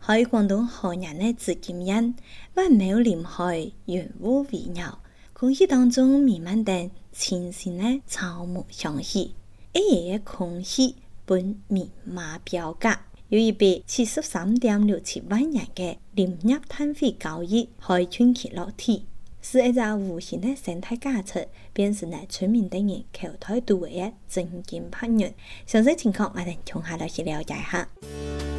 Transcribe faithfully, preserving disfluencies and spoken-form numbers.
喺廣東漢人嘅字金印，萬畝林海，雲霧圍繞，空氣當中彌漫著清新嘅草木香氣，一夜嘅空氣本明碼標價，有一筆七十三點六七萬元嘅林業碳費交易，可以串起落地，是一個無形嘅生態價值，變成咗村民等人口袋度嘅真金白銀。詳細情況我哋從下來去了解下。